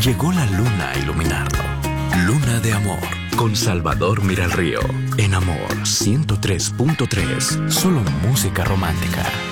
llegó la luna a iluminarlo. Luna de Amor, con Salvador Miralrío. En Amor 103.3, solo música romántica.